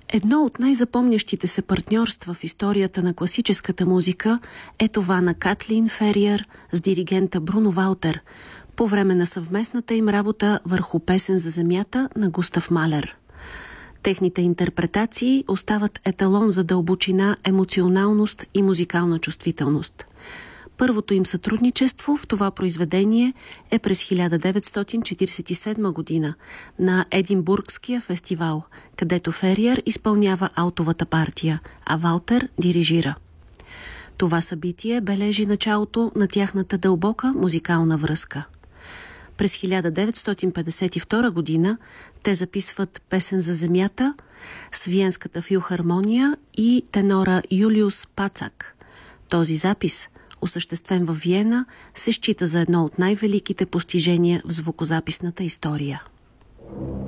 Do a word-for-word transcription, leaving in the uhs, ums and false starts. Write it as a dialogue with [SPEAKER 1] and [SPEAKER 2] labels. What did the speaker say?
[SPEAKER 1] Едно от най-запомнящите се партньорства в историята на класическата музика е това на Катлин Фериер с диригента Бруно Валтер по време на съвместната им работа върху Песен за земята на Густав Малер. Техните интерпретации остават еталон за дълбочина, емоционалност и музикална чувствителност. Първото им сътрудничество в това произведение е през хиляда деветстотин четиридесет и седма година на Единбургския фестивал, където Фериер изпълнява алтовата партия, а Валтер дирижира. Това събитие бележи началото на тяхната дълбока музикална връзка. През хиляда деветстотин петдесет и втора година те записват Песен за земята с Виенската филхармония и тенора Юлиус Пацак. Този запис, осъществен във Виена, се счита за едно от най-великите постижения в звукозаписната история.